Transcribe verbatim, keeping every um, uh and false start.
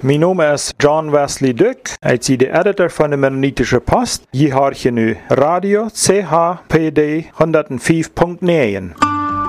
Mijn naam is John Wesley Duck. Ik ben de editor van de Mennonitische Post. Je hoort je nu Radio C H P D honderdvijf punt negen.